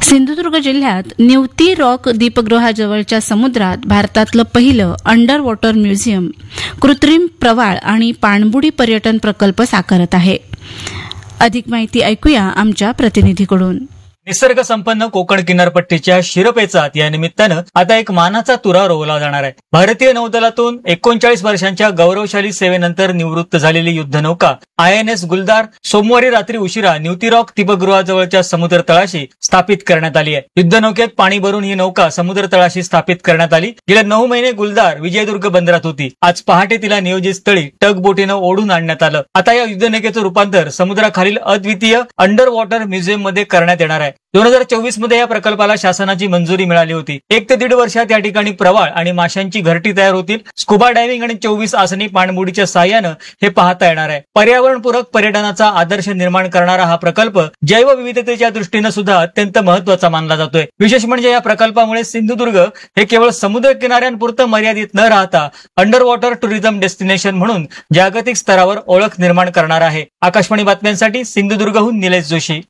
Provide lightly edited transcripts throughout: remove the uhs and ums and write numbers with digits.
सिंधुदुर्ग जिल्ह्यात निवती रॉक दीपगृहाजवळच्या समुद्रात भारतातलं पहिलं अंडर वॉटर म्युझियम कृत्रिम प्रवाळ आणि पाणबुडी पर्यटन प्रकल्प साकारत आहे. अधिक माहिती ऐकूया आमच्या प्रतिनिधीकडून. निसर्ग संपन्न कोकण किनारपट्टीच्या शिरपेचात या निमित्तानं आता एक मानाचा तुरा रोवला जाणार आहे. भारतीय नौदलातून 39 वर्षांच्या गौरवशाली सेवेनंतर निवृत्त झालेली युद्धनौका INS गुलदार सोमवारी रात्री उशिरा निवती रॉक दीपगृहाजवळच्या समुद्र तळाशी स्थापित करण्यात आली आहे. युद्धनौकेत पाणी भरून ही नौका समुद्र तळाशी स्थापित करण्यात आली. गेल्या 9 महिने गुलदार विजयदुर्ग बंदरात होती. आज पहाटे तिला नियोजित स्थळी टग बोटीनं ओढून आणण्यात आलं. आता या युद्धनौकेचं रूपांतर समुद्राखालील अद्वितीय अंडर वॉटर म्युझियम मध्ये करण्यात येणार आहे. 2024 मध्ये या प्रकल्पाला शासनाची मंजुरी मिळाली होती. 1 ते 1.5 वर्षात या ठिकाणी प्रवाळ आणि माशांची घरटी तयार होतील. स्कुबा डायव्हिंग आणि 24 आसनी पाणबुडीच्या साह्यानं हे पाहता येणार आहे. पर्यावरणपूरक पर्यटनाचा आदर्श निर्माण करणारा हा प्रकल्प जैवविविधतेच्या दृष्टीनं सुद्धा अत्यंत महत्वाचा मानला जातोय. विशेष म्हणजे या प्रकल्पामुळे सिंधुदुर्ग हे केवळ समुद्र किनाऱ्यांपुरतं मर्यादित न राहता अंडर वॉटर टुरिझम डेस्टिनेशन म्हणून जागतिक स्तरावर ओळख निर्माण करणार आहे. आकाशवाणी बातम्यांसाठी सिंधुदुर्गहून निलेश जोशी.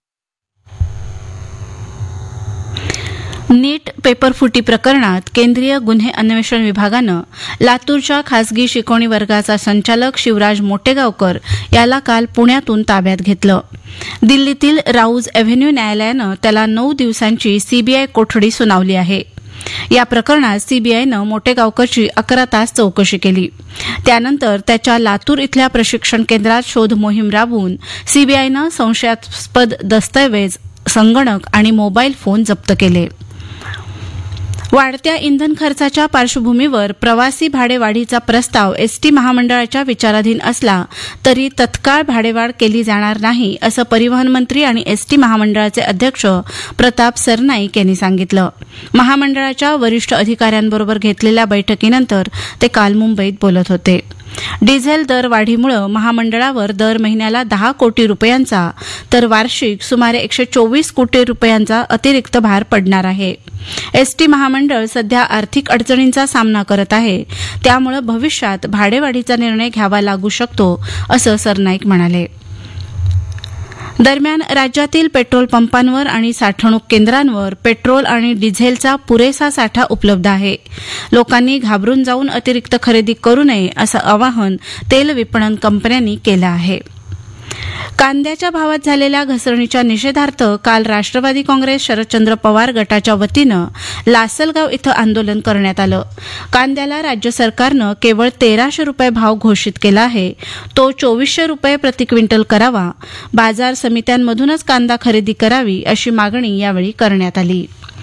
नीट पेपर फुटी प्रकरणात केंद्रीय गुन्हे अन्वेषण विभागानं लातूरच्या खासगी शिकवणी वर्गाचा संचालक शिवराज मोटेगावकर याला काल पुण्यातून ताब्यात घेतलं. दिल्लीतील राऊज एव्हेन्यू न्यायालयानं त्याला 9 दिवसांची CBI कोठडी सुनावली आहे. या प्रकरणात सीबीआयनं मोटेगावकरची 11 तास चौकशी केली. त्यानंतर त्याच्या लातूर इथल्या प्रशिक्षण केंद्रात शोध मोहीम राबवून सीबीआयनं संशयास्पद दस्तऐवज, संगणक आणि मोबाईल फोन जप्त केले. वाढत्या इंधन खर्चाच्या पार्श्वभूमीवर प्रवासी भाडेवाढीचा प्रस्ताव एसटी महामंडळाच्या विचाराधीन असला तरी तत्काळ भाडेवाढ केली जाणार नाही असं परिवहन मंत्री आणि एसटी महामंडळाचे अध्यक्ष प्रताप सरनाईक यांनी सांगितलं. महामंडळाच्या वरिष्ठ अधिकाऱ्यांबरोबर घेतलेल्या बैठकीनंतर ते काल मुंबईत बोलत होते. डिझेल दरवाढीमुळे महामंडळावर दर महिन्याला 10 कोटी रुपयांचा तर वार्षिक सुमारे 124 कोटी रुपयांचा अतिरिक्त भार पडणार आहे. एसटी महामंडळ सध्या आर्थिक अडचणींचा सामना करत आहे. त्यामुळे भविष्यात भाडेवाढीचा निर्णय घ्यावा लागू शकतो असं सरनाईक म्हणाले. दरम्यान राज्यातील पेट्रोल पंपांवर आणि साठवणूक केंद्रांवर पेट्रोल आणि डिझेलचा पुरेसा साठा उपलब्ध आहे. लोकांनी घाबरून जाऊन अतिरिक्त खरेदी करू नये असं आवाहन तेल विपणन कंपन्यांनी केलं आहे. कांद्याच्या भावात झालेल्या घसरणीच्या निषेधार्थ काल राष्ट्रवादी काँग्रेस शरदचंद्र पवार गटाच्या वतीनं लासलगाव इथं आंदोलन करण्यात आलं. कांद्याला राज्य सरकारनं केवळ 1300 रुपये भाव घोषित केला आहे. तो 2400 रुपये प्रति क्विंटल करावा. बाजार समित्यांमधूनच कांदा खरेदी करावी अशी मागणी यावेळी करण्यात आली.